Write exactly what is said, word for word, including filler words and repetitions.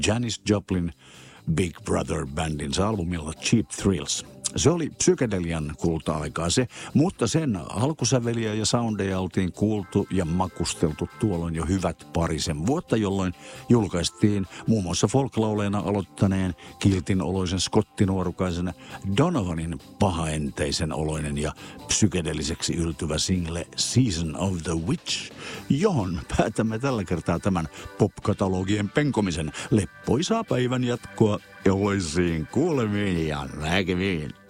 Janis Joplin Big Brother Bandin albumilla Cheap Thrills. Se oli psykedelian kulta-aikaa se, mutta sen alkusäveliä ja soundeja oltiin kuultu ja makusteltu tuolloin jo hyvät parisen vuotta, jolloin julkaistiin muun muassa folklauleena aloittaneen kiltin oloisen skottinuorukaisen Donovanin pahaenteisen oloinen ja psykedeliseksi yltyvä single Season of the Witch, johon päätämme tällä kertaa tämän pop-katalogien penkomisen. Leppoisaa päivän jatkoa, joisiin kuulemiin ja näkemiin.